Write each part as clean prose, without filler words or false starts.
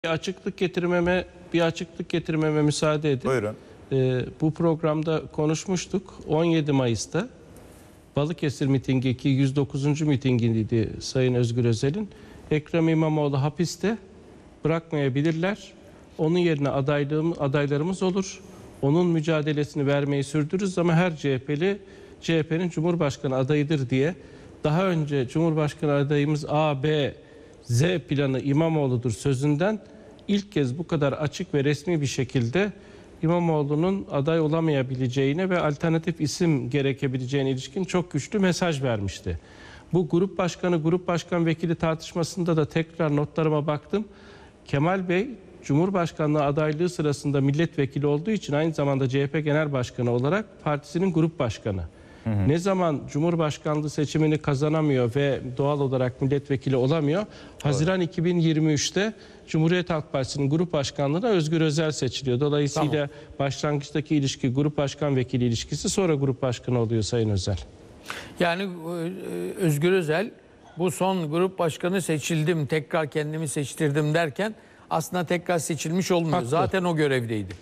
Bir açıklık getirmeme müsaade edin. Buyurun. Bu programda konuşmuştuk. 17 Mayıs'ta Balıkesir mitingi ki 109. mitingiydi Sayın Özgür Özel'in. Ekrem İmamoğlu hapiste, bırakmayabilirler. Onun yerine adaylarımız olur. Onun mücadelesini vermeyi sürdürürüz ama her CHP'li CHP'nin Cumhurbaşkanı adayıdır diye daha önce Cumhurbaşkanı adayımız A, B, Z planı İmamoğlu'dur sözünden ilk kez bu kadar açık ve resmi bir şekilde İmamoğlu'nun aday olamayabileceğine ve alternatif isim gerekebileceğine ilişkin çok güçlü mesaj vermişti. Bu grup başkan vekili tartışmasında da tekrar notlarıma baktım. Kemal Bey Cumhurbaşkanlığı adaylığı sırasında milletvekili olduğu için aynı zamanda CHP Genel Başkanı olarak partisinin grup başkanı. Ne zaman Cumhurbaşkanlığı seçimini kazanamıyor ve doğal olarak milletvekili olamıyor? Haziran 2023'te Cumhuriyet Halk Partisi'nin grup başkanlığına Özgür Özel seçiliyor. Dolayısıyla başlangıçtaki ilişki grup başkan vekili ilişkisi, sonra grup başkanı oluyor Sayın Özel. Yani Özgür Özel bu son grup başkanı seçildim, tekrar kendimi seçtirdim derken aslında tekrar seçilmiş olmuyor. Haklı. Zaten o görevdeydi.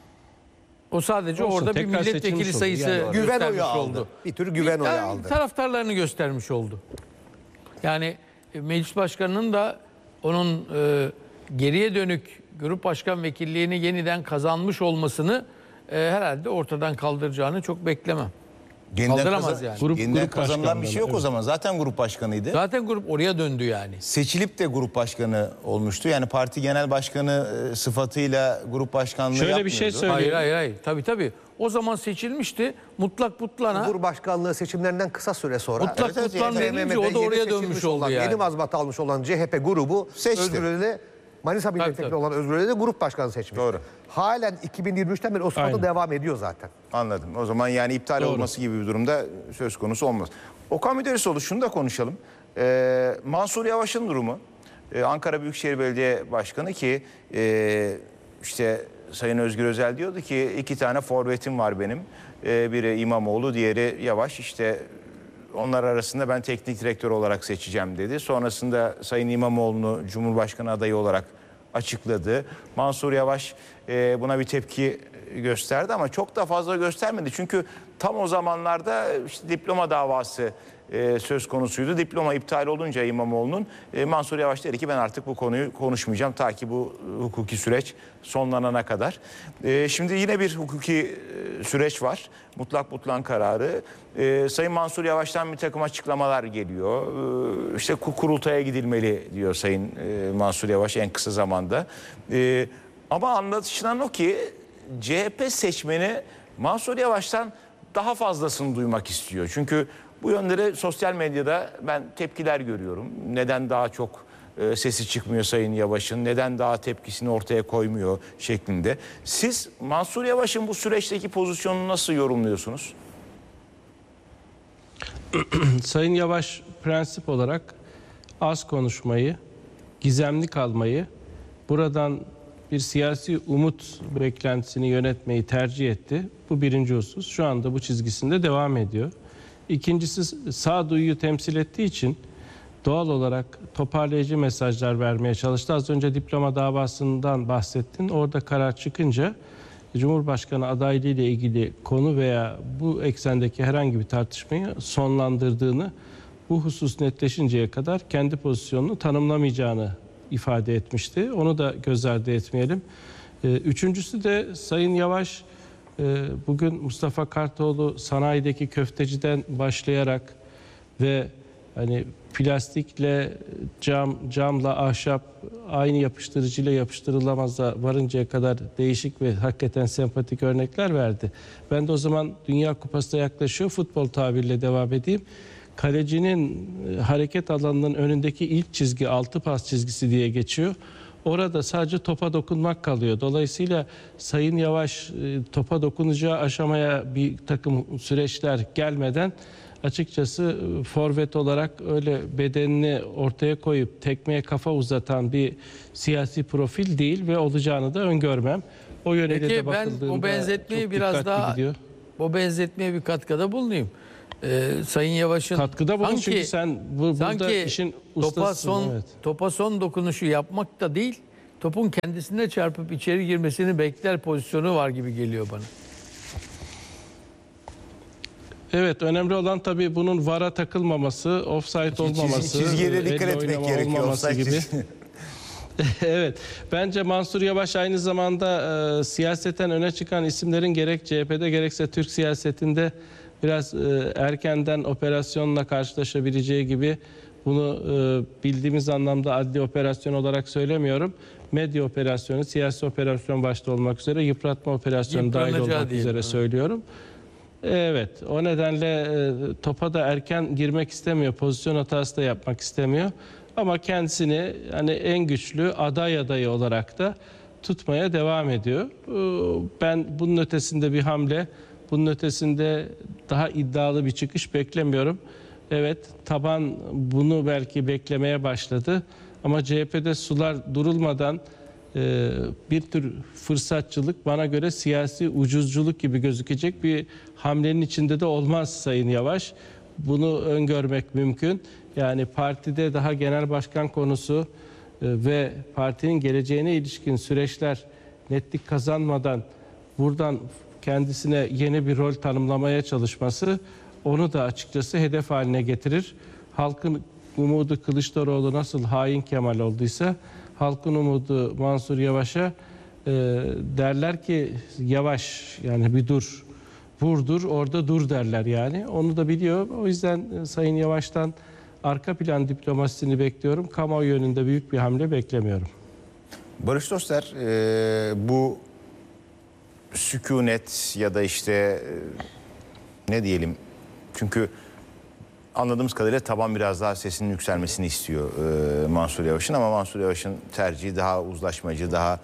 O sadece Olsun, orada bir milletvekili sayısı Yani güven göstermiş oyu oldu. aldı. Bir tür güven oyu aldı. Taraftarlarını göstermiş oldu. Yani meclis başkanının da onun geriye dönük grup başkan vekilliğini yeniden kazanmış olmasını herhalde ortadan kaldıracağını çok beklemem. Kaldıramaz yani. Yeniden kazanılan bir şey yok o zaman. Zaten grup başkanıydı. Zaten grup oraya döndü yani. Seçilip de grup başkanı olmuştu. Yani parti genel başkanı sıfatıyla grup başkanlığı Şöyle yapmıyordu. bir şey söyleyeyim. Hayır. Tabii. O zaman seçilmişti. Mutlak putlana. Cumhurbaşkanlığı seçimlerinden kısa süre sonra Mutlak putlan denince o da oraya dönmüş oldu yani. Yeni mazbat almış olan CHP grubu Seçti. Özgür Özel'i, Manisa milletvekili olan Özgür Özel'i grup başkanı seçmiş. Doğru. Halen 2023'ten beri o sırada Aynen. devam ediyor zaten. Anladım. O zaman yani iptal Doğru. olması gibi bir durumda söz konusu olmaz. Okan Müderrisoğlu, şunu da konuşalım. Mansur Yavaş'ın durumu. Ankara Büyükşehir Belediye Başkanı ki işte Sayın Özgür Özel diyordu ki 2 tane forvetim var benim. Biri İmamoğlu, diğeri Yavaş. İşte onlar arasında ben teknik direktör olarak seçeceğim dedi. Sonrasında Sayın İmamoğlu'nu Cumhurbaşkanı adayı olarak açıkladı. Mansur Yavaş buna bir tepki gösterdi ama çok da fazla göstermedi. Çünkü tam o zamanlarda işte diploma davası söz konusuydu. Diploma iptal olunca İmamoğlu'nun Mansur Yavaş dedi ki ben artık bu konuyu konuşmayacağım ta ki bu hukuki süreç sonlanana kadar. Şimdi yine bir hukuki süreç var. Mutlak butlan kararı. Sayın Mansur Yavaş'tan bir takım açıklamalar geliyor. İşte kurultaya gidilmeli diyor Sayın Mansur Yavaş en kısa zamanda. Ama anlaşılan o ki CHP seçmeni Mansur Yavaş'tan daha fazlasını duymak istiyor. Çünkü bu yönleri sosyal medyada ben tepkiler görüyorum. Neden daha çok sesi çıkmıyor Sayın Yavaş'ın, neden daha tepkisini ortaya koymuyor şeklinde. Siz Mansur Yavaş'ın bu süreçteki pozisyonunu nasıl yorumluyorsunuz? Sayın Yavaş prensip olarak az konuşmayı, gizemli kalmayı, buradan bir siyasi umut beklentisini yönetmeyi tercih etti. Bu birinci husus. Şu anda bu çizgisinde devam ediyor. İkincisi, sağduyuyu temsil ettiği için doğal olarak toparlayıcı mesajlar vermeye çalıştı. Az önce diploma davasından bahsettin. Orada karar çıkınca Cumhurbaşkanı adaylığı ile ilgili konu veya bu eksendeki herhangi bir tartışmayı sonlandırdığını, bu husus netleşinceye kadar kendi pozisyonunu tanımlamayacağını ifade etmişti. Onu da göz ardı etmeyelim. Üçüncüsü de Sayın Yavaş bugün Mustafa Kartoğlu sanayideki köfteciden başlayarak ve hani plastikle camla ahşap aynı yapıştırıcıyla yapıştırılamaz'a varıncaya kadar değişik ve hakikaten sempatik örnekler verdi. Ben de o zaman Dünya Kupası da yaklaşıyor. Futbol tabiriyle devam edeyim. Kalecinin hareket alanının önündeki ilk çizgi 6 pas çizgisi diye geçiyor. Orada sadece topa dokunmak kalıyor. Dolayısıyla Sayın Yavaş topa dokunacağı aşamaya bir takım süreçler gelmeden açıkçası forvet olarak öyle bedenini ortaya koyup tekmeye kafa uzatan bir siyasi profil değil ve olacağını da öngörmem. O yönüyle de bakıldığında ben o benzetmeyi çok biraz dikkatli daha gidiyor. o benzetmeye bir katkıda bulunayım. Sayın Yavaş'ın Katkıda bulun çünkü sen burada işin ustasısın. Topa son dokunuşu yapmak da değil, topun kendisine çarpıp içeri girmesini bekler pozisyonu var gibi geliyor bana. Evet, önemli olan tabii bunun VAR'a takılmaması, offside olmaması, çizgiye de dikkat elle etmek oynama gerekiyor, olmaması offside gibi. çizgi. Evet, bence Mansur Yavaş aynı zamanda siyaseten öne çıkan isimlerin gerek CHP'de gerekse Türk siyasetinde biraz erkenden operasyonla karşılaşabileceği gibi, bunu bildiğimiz anlamda adli operasyon olarak söylemiyorum. Medya operasyonu, siyasi operasyon başta olmak üzere yıpratma operasyonu dahil olmak üzere söylüyorum. Evet, o nedenle topa da erken girmek istemiyor, pozisyon hatası da yapmak istemiyor. Ama kendisini hani en güçlü aday adayı olarak da tutmaya devam ediyor. Ben bunun ötesinde bir hamle, bunun ötesinde daha iddialı bir çıkış beklemiyorum. Evet, taban bunu belki beklemeye başladı. Ama CHP'de sular durulmadan bir tür fırsatçılık, bana göre siyasi ucuzculuk gibi gözükecek bir hamlenin içinde de olmaz Sayın Yavaş. Bunu öngörmek mümkün. Yani partide daha genel başkan konusu ve partinin geleceğine ilişkin süreçler netlik kazanmadan buradan kendisine yeni bir rol tanımlamaya çalışması onu da açıkçası hedef haline getirir. Halkın umudu Kılıçdaroğlu nasıl hain Kemal olduysa, halkın umudu Mansur Yavaş'a derler ki Yavaş, yani bir dur, vurdur, orada dur derler yani. Onu da biliyor. O yüzden Sayın Yavaş'tan arka plan diplomasisini bekliyorum. Kamuoyu yönünde büyük bir hamle beklemiyorum. Barış Toster, bu sükunet ya da işte ne diyelim, çünkü anladığımız kadarıyla taban biraz daha sesinin yükselmesini istiyor Mansur Yavaş'ın, ama Mansur Yavaş'ın tercihi daha uzlaşmacı, daha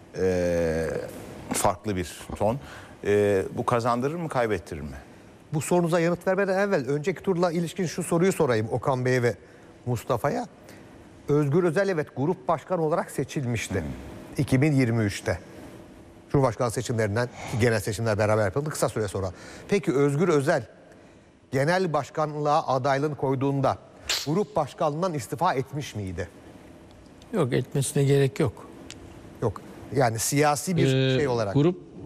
farklı bir ton. Bu kazandırır mı, kaybettirir mi? Bu sorunuza yanıt vermeden evvel önceki turla ilişkin şu soruyu sorayım Okan Bey'e ve Mustafa'ya. Özgür Özel evet grup başkanı olarak seçilmişti 2023'te. Cumhurbaşkanı seçimlerinden, genel seçimler beraber yapıldı kısa süre sonra. Peki Özgür Özel genel başkanlığa adaylığını koyduğunda grup başkanlığından istifa etmiş miydi? Yok, etmesine gerek yok. Yok. Yani siyasi bir şey olarak.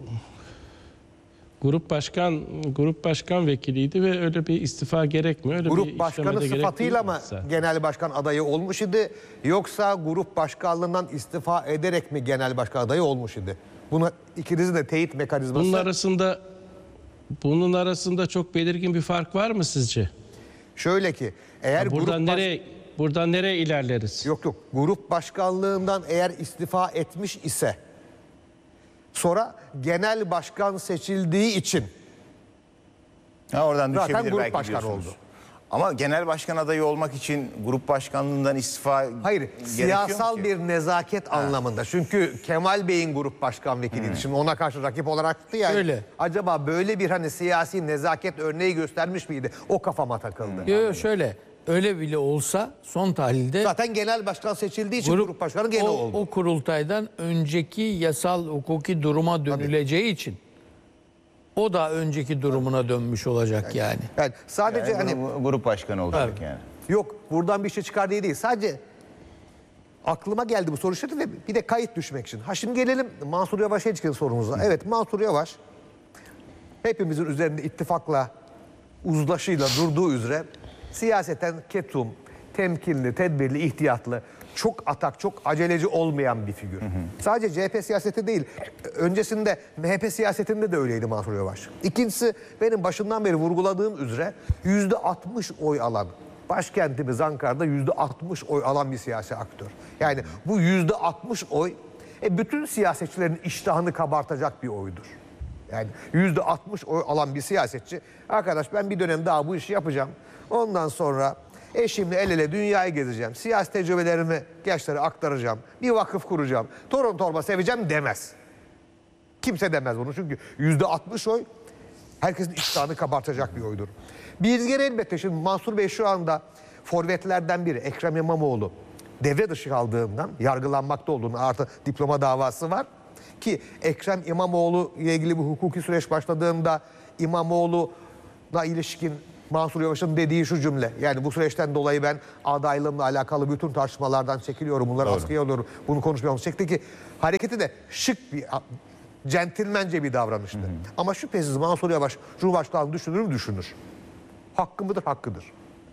Grup başkan vekiliydi ve öyle bir istifa gerekmiyor. Öyle Grup bir başkanı sıfatıyla mı genel başkan adayı olmuş idi? Yoksa grup başkanlığından istifa ederek mi genel başkan adayı olmuş idi? Bunu ikinizin de teyit mekanizması. Bunun arasında çok belirgin bir fark var mı sizce? Şöyle ki eğer buradan nereye ilerleriz? Yok. Grup başkanlığından eğer istifa etmiş ise sonra genel başkan seçildiği için Oradan zaten düşebilir grup belki başkanı diyorsunuz. oldu. Ama genel başkan adayı olmak için grup başkanlığından istifa Hayır, gerekiyor siyasal mu ki? bir nezaket anlamında. Çünkü Kemal Bey'in grup başkan vekiliydi. Şimdi ona karşı rakip olarak tuttu yani. Şöyle. Acaba böyle bir hani siyasi nezaket örneği göstermiş miydi? O kafama takıldı. Yok, şöyle, öyle bile olsa son tahlilde Zaten genel başkan seçildiği için grup başkanı gene oldu. O kurultaydan önceki yasal hukuki duruma dönüleceği için o da önceki durumuna dönmüş olacak yani. Yani sadece hani grup başkanı olacak Evet. yani. yok buradan bir şey çıkar diye değil. Sadece aklıma geldi bu soru işareti ve bir de kayıt düşmek için. Şimdi gelelim Mansur Yavaş'a ilişkin sorumuza. Evet, Mansur Yavaş hepimizin üzerinde ittifakla, uzlaşıyla durduğu üzere siyaseten ketum, temkinli, tedbirli, ihtiyatlı, çok atak, çok aceleci olmayan bir figür. Sadece CHP siyaseti değil, öncesinde MHP siyasetinde de öyleydi Mansur Yavaş. İkincisi, benim başından beri vurguladığım üzere %60 oy alan, başkentimiz Ankara'da %60 oy alan bir siyasi aktör. Yani bu %60 oy bütün siyasetçilerin iştahını kabartacak bir oydur. Yani %60 oy alan bir siyasetçi, arkadaş ben bir dönem daha bu işi yapacağım. Ondan sonra eşimle el ele dünyayı gezeceğim. Siyasi tecrübelerimi gençlere aktaracağım. Bir vakıf kuracağım. Torun torba seveceğim demez. Kimse demez bunu çünkü %60 oy herkesin iştahını kabartacak bir oydur. Bir diğer elbette şimdi Mansur Bey şu anda forvetlerden biri Ekrem İmamoğlu devre dışı kaldığından yargılanmakta olduğunu artı diploma davası var. Ki Ekrem İmamoğlu ile ilgili bir hukuki süreç başladığında İmamoğlu'na ilişkin Mansur Yavaş'ın dediği şu cümle. Yani bu süreçten dolayı ben adaylığımla alakalı bütün tartışmalardan çekiliyorum. Bunları askıya alıyorum. Bunu konuşmayalım. Şeklindeki hareketi de şık bir, centilmence bir davranıştı. Ama şüphesiz Mansur Yavaş Cumhurbaşkanı düşünür mü? Düşünür. Hakkı mıdır? Hakkıdır.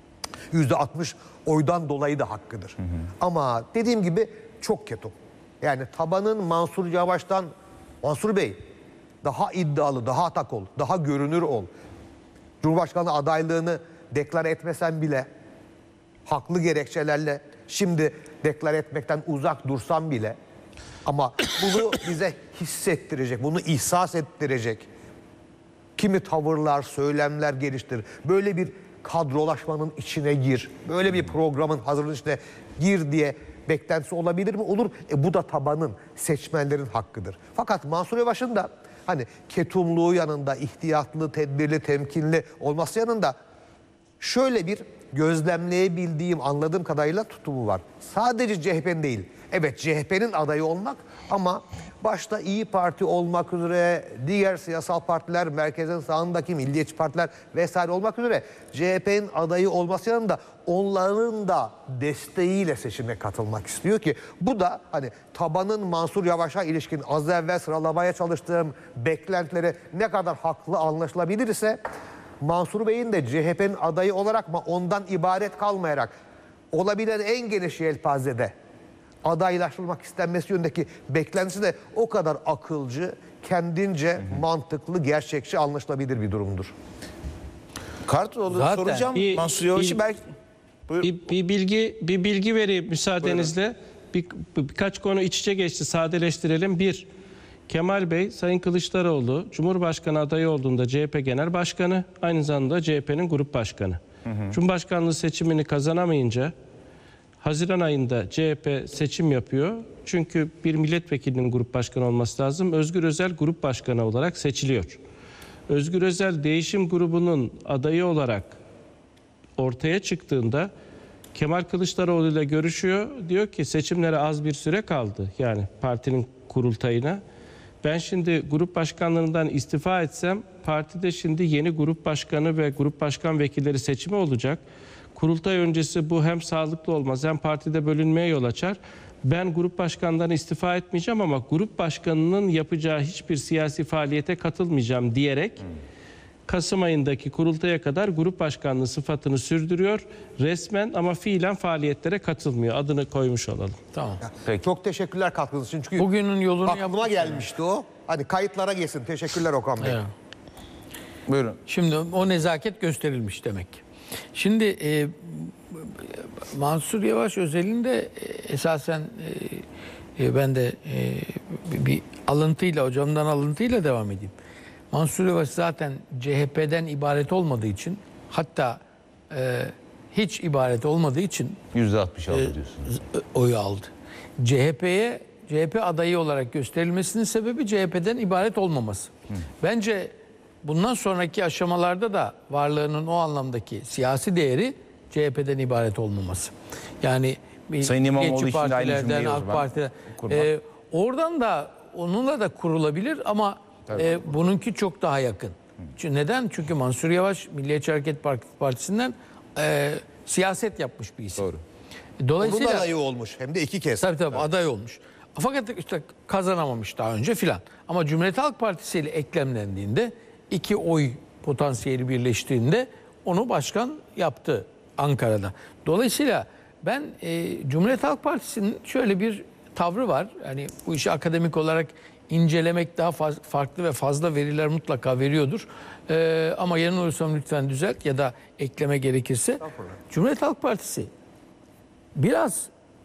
%60 oydan dolayı da hakkıdır. Ama dediğim gibi çok ketum. Yani tabanın Mansur Yavaş'tan, Mansur Bey daha iddialı, daha atak ol, daha görünür ol. Cumhurbaşkanı adaylığını deklare etmesen bile, haklı gerekçelerle şimdi deklare etmekten uzak dursan bile, ama bunu bize hissettirecek, bunu ihsas ettirecek kimi tavırlar, söylemler geliştir. Böyle bir kadrolaşmanın içine gir. Böyle bir programın hazırlanışına gir diye beklentisi olabilir mi? Olur. Bu da tabanın, seçmenlerin hakkıdır. Fakat Mansur Yavaş'ın da hani ketumluğu yanında, ihtiyatlı, tedbirli, temkinli olması yanında şöyle bir gözlemleyebildiğim, anladığım kadarıyla tutumu var. Sadece CHP'nin değil. Evet, CHP'nin adayı olmak ama başta İyi Parti olmak üzere diğer siyasal partiler, merkezin sağındaki milliyetçi partiler vesaire olmak üzere CHP'nin adayı olması yanında onların da desteğiyle seçime katılmak istiyor ki bu da hani tabanın Mansur Yavaş'a ilişkin az evvel sıralamaya çalıştığım beklentileri ne kadar haklı anlaşılabilirse Mansur Bey'in de CHP'nin adayı olarak ama ondan ibaret kalmayarak olabilen en geniş yelpazede adaylaştırılmak istenmesi yönündeki beklentisi de o kadar akılcı, kendince mantıklı, gerçekçi, anlaşılabilir bir durumdur. Kartoğlu Zaten soracağım Mansur Yavaş'ı belki... Bir bilgi vereyim müsaadenizle. Birkaç konu iç içe geçti. Sadeleştirelim. Bir, Kemal Bey, Sayın Kılıçdaroğlu Cumhurbaşkanı adayı olduğunda CHP Genel Başkanı, aynı zamanda CHP'nin Grup Başkanı. Cumhurbaşkanlığı seçimini kazanamayınca Haziran ayında CHP seçim yapıyor. Çünkü bir milletvekilinin grup başkanı olması lazım. Özgür Özel grup başkanı olarak seçiliyor. Özgür Özel değişim grubunun adayı olarak ortaya çıktığında Kemal Kılıçdaroğlu ile görüşüyor. Diyor ki seçimlere az bir süre kaldı. Yani partinin kurultayına. Ben şimdi grup başkanlığından istifa etsem partide şimdi yeni grup başkanı ve grup başkan vekilleri seçimi olacak. Kurultay öncesi bu hem sağlıklı olmaz hem partide bölünmeye yol açar. Ben grup başkanından istifa etmeyeceğim ama grup başkanının yapacağı hiçbir siyasi faaliyete katılmayacağım diyerek Kasım ayındaki kurultaya kadar grup başkanlığı sıfatını sürdürüyor. Resmen ama fiilen faaliyetlere katılmıyor. Adını koymuş olalım. Tamam. Peki. Çok teşekkürler katkınız için. Çünkü Bugünün yolunu aklıma gelmişti o. Hadi kayıtlara geçsin. Teşekkürler Okan Bey. Evet. Buyurun. Şimdi o nezaket gösterilmiş demek. Şimdi Mansur Yavaş özelinde esasen ben de bir alıntıyla, hocamdan alıntıyla devam edeyim. Mansur Yavaş zaten CHP'den ibaret olmadığı için, hatta hiç ibaret olmadığı için %60 aldı diyorsunuz. oyu aldı. CHP adayı olarak gösterilmesinin sebebi CHP'den ibaret olmaması. Bence bundan sonraki aşamalarda da varlığının o anlamdaki siyasi değeri CHP'den ibaret olmaması. Yani Sayın İmamoğlu milliyetçi için de aynı partilerden, cümleyi o AK zaman Parti'den kurmak. oradan da onunla da kurulabilir ama bununki çok daha yakın. Çünkü neden? Çünkü Mansur Yavaş Milliyetçi Hareket Partisi'nden siyaset yapmış bir isim. Doğru. Onun Dolayısıyla adayı olmuş. Hem de 2 kez. tabii aday olmuş. Fakat işte kazanamamış daha önce filan. Ama Cumhuriyet Halk Partisi ile eklemlendiğinde 2 oy potansiyeli birleştiğinde onu başkan yaptı Ankara'da. Dolayısıyla ben Cumhuriyet Halk Partisi'nin şöyle bir tavrı var. Yani bu işi akademik olarak incelemek daha farklı ve fazla veriler mutlaka veriyordur. Ama yanılıyorsam lütfen düzelt ya da ekleme gerekirse. Cumhuriyet Halk Partisi biraz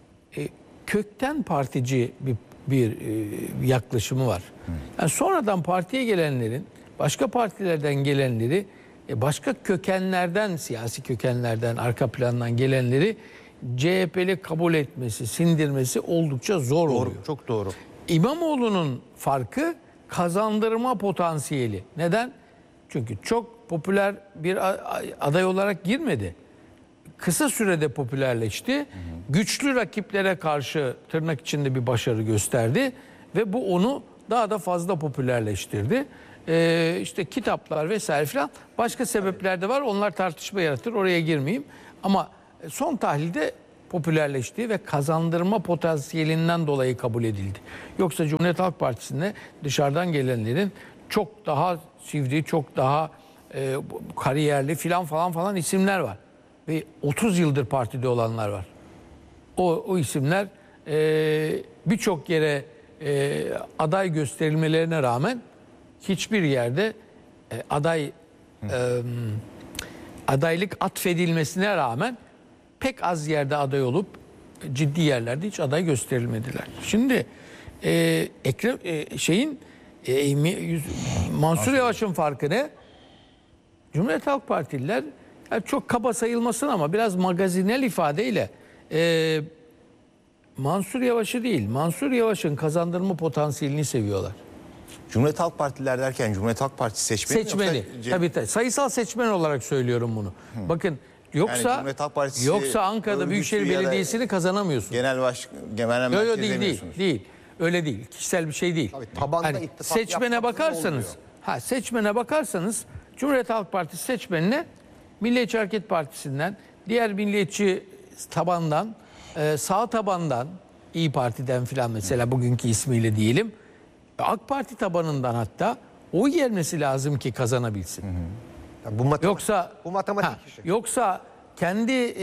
kökten partici bir yaklaşımı var. Yani sonradan partiye gelenlerin, başka partilerden gelenleri, başka kökenlerden, siyasi kökenlerden, arka plandan gelenleri CHP'li kabul etmesi, sindirmesi oldukça zor oluyor. Çok doğru. İmamoğlu'nun farkı kazandırma potansiyeli. Neden? Çünkü çok popüler bir aday olarak girmedi. Kısa sürede popülerleşti. Güçlü rakiplere karşı tırnak içinde bir başarı gösterdi ve bu onu daha da fazla popülerleştirdi. işte kitaplar vesaire filan. Başka sebepler de var. Onlar tartışma yaratır. Oraya girmeyeyim. Ama son tahlilde popülerleşti ve kazandırma potansiyelinden dolayı kabul edildi. Yoksa Cumhuriyet Halk Partisi'nde dışarıdan gelenlerin çok daha sivri, çok daha kariyerli filan falan isimler var. Ve 30 yıldır partide olanlar var. O isimler birçok yere aday gösterilmelerine rağmen hiçbir yerde adaylık atfedilmesine rağmen pek az yerde aday olup ciddi yerlerde hiç aday gösterilmediler. Şimdi Mansur Yavaş'ın farkı ne? Cumhuriyet Halk Partililer yani çok kaba sayılmasın ama biraz magazinel ifadeyle Mansur Yavaş'ı değil, Mansur Yavaş'ın kazandırma potansiyelini seviyorlar. Cumhuriyet Halk Partililer derken Cumhuriyet Halk Partisi Seçmeni. Tabii. Sayısal seçmen olarak söylüyorum bunu. Bakın yoksa Ankara'da Büyükşehir Belediyesi'ni kazanamıyorsun. Genel merkez değil. Öyle değil. Kişisel bir şey değil. Tabii, tabanda hani ittifak seçmene bakarsanız Cumhuriyet Halk Partisi seçmenine Milliyetçi Hareket Partisi'nden, diğer milliyetçi tabandan, sağ tabandan, İYİ Parti'den filan mesela bugünkü ismiyle diyelim, AK Parti tabanından hatta oy gelmesi lazım ki kazanabilsin. Yani bu matematik işi. Yoksa kendi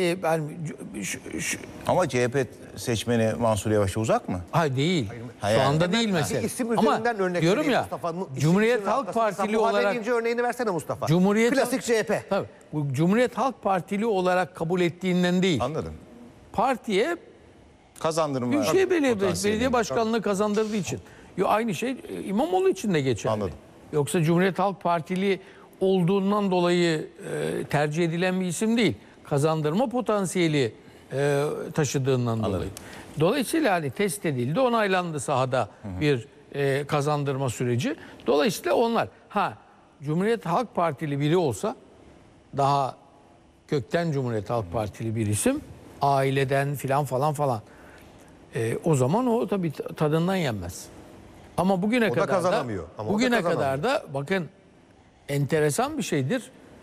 ama CHP seçmeni Mansur Yavaş'a uzak mı? Hayır değil. Şu anda değil mesela. İsim Ama üzerinden örnek diyorum ya Mustafa'nın Cumhuriyet Halk Partili olarak örneğini versene Mustafa. Klasik CHP. Tabii. Bu Cumhuriyet Halk Partili olarak kabul ettiğinden değil. Anladım. Partiye Kazandırma Büyükşehir Belediye Başkanlığı kazandırdığı için. Aynı şey İmamoğlu için de geçerli. Anladım. Yoksa Cumhuriyet Halk Partili olduğundan dolayı tercih edilen bir isim değil. Kazandırma potansiyeli taşıdığından dolayı. Dolayısıyla hani test edildi, onaylandı sahada bir kazandırma süreci. Dolayısıyla onlar Cumhuriyet Halk Partili biri olsa, daha kökten Cumhuriyet Halk Partili bir isim, aileden falan o zaman o tabii tadından yenmez. Ama bugüne kadar kazanamıyor. Bugüne kadar da bakın enteresan bir şeydir.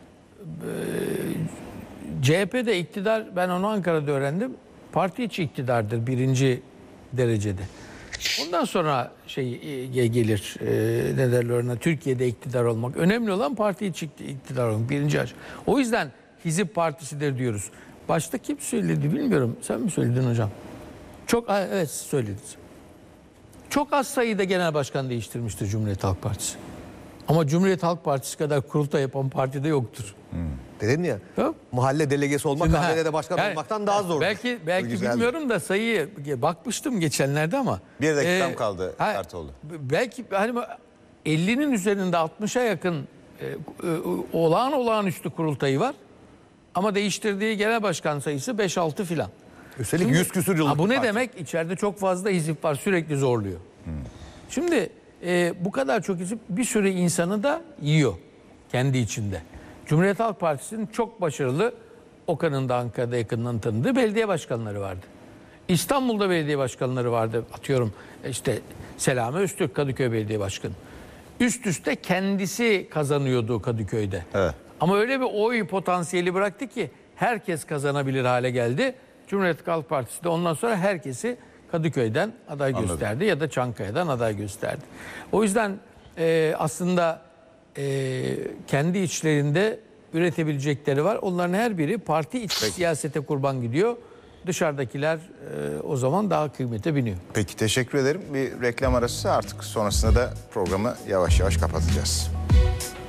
CHP'de iktidar, ben onu Ankara'da öğrendim. Parti içi iktidardır birinci derecede. Ondan sonra gelir ne derler ona, Türkiye'de iktidar olmak. Önemli olan parti içi iktidar olmak birinci aşama. O yüzden Hizip Partisi'dir diyoruz. Başta kim söyledi bilmiyorum. Sen mi söyledin hocam? Evet söylediniz. Çok az sayıda genel başkan değiştirmiştir Cumhuriyet Halk Partisi. Ama Cumhuriyet Halk Partisi kadar kurultay yapan partide yoktur. Dedin ya. Tamam. Mahalle delegesi olmak, mahallede başkan olmaktan daha zor. Belki bilmiyorum da sayıyı bakmıştım geçenlerde ama. Bir dakikam kaldı Ertuğrul. Belki hani 50'nin üzerinde 60'a yakın olağanüstü kurultayı var. Ama değiştirdiği genel başkan sayısı 5-6 filan. Üstelik 100 küsur yıllık. Bu ne demek? İçeride çok fazla hizip var, sürekli zorluyor. Şimdi bu kadar çok hizip bir sürü insanı da yiyor kendi içinde. Cumhuriyet Halk Partisi'nin çok başarılı, Okan'ın da Ankara'da yakından tanıdığı belediye başkanları vardı. İstanbul'da belediye başkanları vardı. Atıyorum Selami Öztürk Kadıköy Belediye Başkanı. Üst üste kendisi kazanıyordu Kadıköy'de. Evet. Ama öyle bir oy potansiyeli bıraktı ki herkes kazanabilir hale geldi. Cumhuriyet Halk Partisi de ondan sonra herkesi Kadıköy'den aday gösterdi ya da Çankaya'dan aday gösterdi. O yüzden aslında kendi içlerinde üretebilecekleri var. Onların her biri parti iç siyasete kurban gidiyor. Dışarıdakiler o zaman daha kıymete biniyor. Peki teşekkür ederim. Bir reklam arası, artık sonrasında da programı yavaş yavaş kapatacağız.